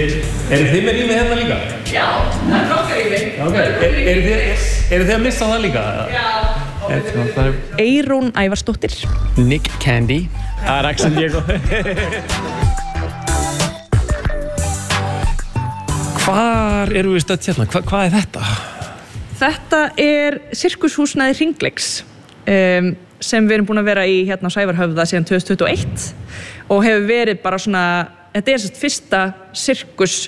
Eru þið með rými hérna líka? Já, það okkar rými. Eru þið að missa það líka? Já. Eyrún Ævarsdóttir. Nick Candy. Það San Diego. Hvar eru við stödd hérna? Hvað þetta? Þetta sirkushúsnæði Hringleiks sem við erum búin að vera í hérna á Sævarhöfða síðan 2021 og hefur verið bara svona, þetta fyrsta